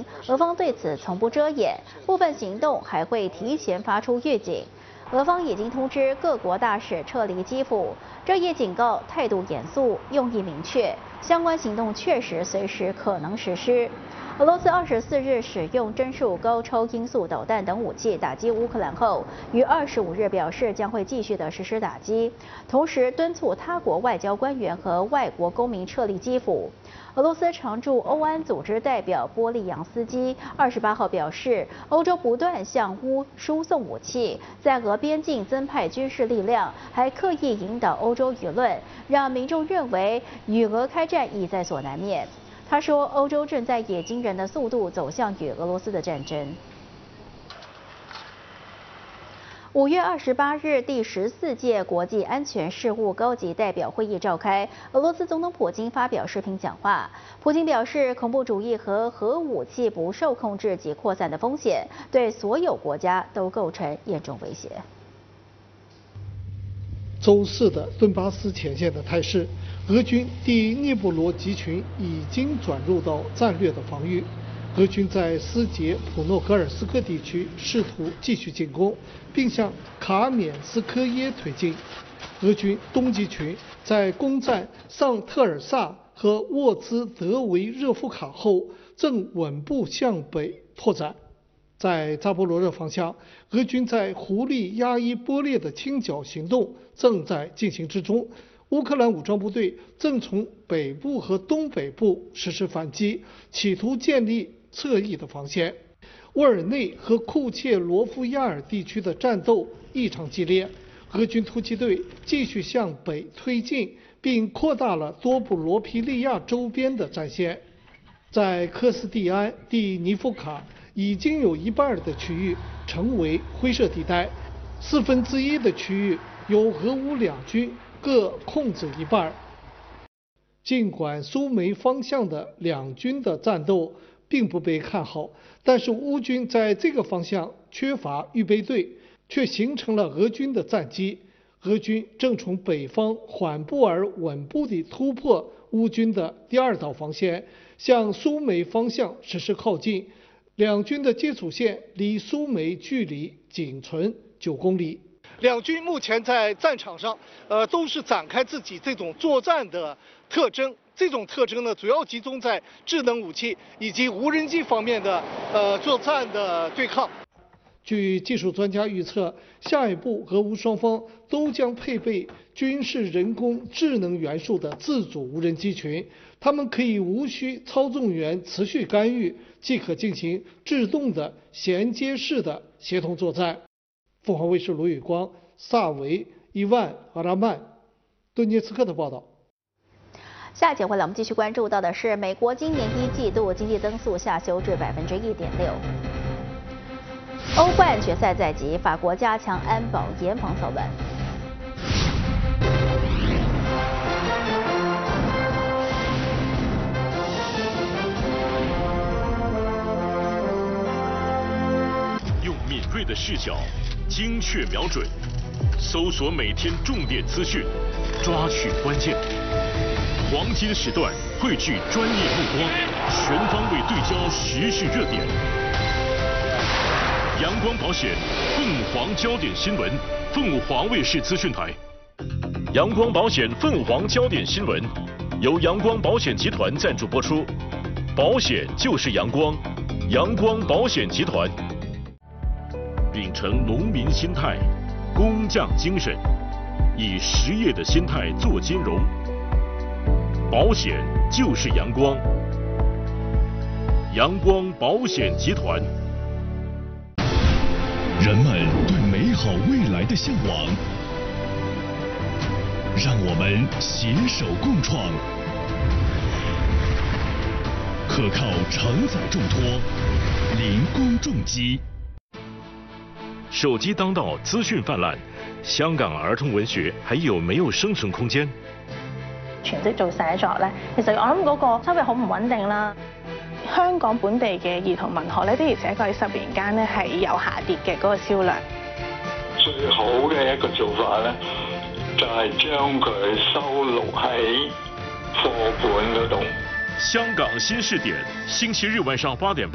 俄方对此从不遮掩，部分行动还会提前发出预警。俄方已经通知各国大使撤离基辅，这也警告态度严肃、用意明确，相关行动确实随时可能实施。俄罗斯24日使用针数高超音速导弹等武器打击乌克兰后，于25日表示将会继续的实施打击，同时敦促他国外交官员和外国公民撤离基辅。俄罗斯常驻欧安组织代表波利扬斯基28号表示，欧洲不断向乌输送武器，在俄边境增派军事力量，还刻意引导欧洲舆论，让民众认为与俄开战已在所难免。他说，欧洲正在以惊人的速度走向与俄罗斯的战争。5月28日，第14届国际安全事务高级代表会议召开，俄罗斯总统普京发表视频讲话。普京表示，恐怖主义和核武器不受控制及扩散的风险，对所有国家都构成严重威胁。 周四的顿巴斯前线的态势，俄军第聂布罗集群已经转入到战略的防御。俄军在斯捷普诺格尔斯克地区试图继续进攻，并向卡缅斯科耶推进。俄军东集群在攻占上特尔萨和沃兹德维热夫卡后，正稳步向北拓展。在扎波罗热方向，俄军在胡利亚伊波列的清剿行动正在进行之中。乌克兰武装部队正从北部和东北部实施反击，企图建立侧翼的防线。沃尔内和库切罗夫亚尔地区的战斗异常激烈，俄军突击队继续向北推进，并扩大了多布罗皮利亚周边的战线。在科斯蒂安蒂尼夫卡，已经有一半的区域成为灰色地带，1/4的区域由俄乌两军各控制一半。尽管苏梅方向的两军的战斗并不被看好，但是乌军在这个方向缺乏预备队，却形成了俄军的战机。俄军正从北方缓步而稳步地突破乌军的第二道防线，向苏梅方向实施靠近。两军的接触线离苏梅距离仅存9公里。两军目前在战场上，都是展开自己这种作战的特征。这种特征呢，主要集中在智能武器以及无人机方面的作战的对抗。据技术专家预测，下一步俄乌双方都将配备军事人工智能元素的自主无人机群，它们可以无需操纵员持续干预，即可进行制动的衔接式的协同作战。凤凰卫视卢宇光、萨维、伊万、阿拉曼、顿涅茨克的报道。 下一节回来，我们继续关注到的是，美国今年1季度经济增速下修至1.6%。欧冠决赛在即，法国加强安保严防骚乱。 用敏锐的视角，精确瞄准，搜索每天重点资讯，抓取关键。黄金时段汇聚专业目光，全方位对焦时事热点。阳光保险凤凰焦点新闻，凤凰卫视资讯台。阳光保险凤凰焦点新闻由阳光保险集团赞助播出，保险就是阳光，阳光保险集团。秉承农民心态，工匠精神，以实业的心态做金融。保险就是阳光，阳光保险集团。 人们对美好未来的向往，让我们携手共创。可靠承载重托，零工重机。 手机当道，资讯泛滥，香港兒童文學還有沒有生存空間？ 全職做寫作咧，其實我諗嗰個收入好唔穩定啦。香港本地嘅兒童文學咧，的而且確喺10年間咧係有下跌嘅嗰個銷量。 最好嘅一個做法咧，就係將佢收錄喺課本嗰度。 香港新視點，星期日晚上8點半。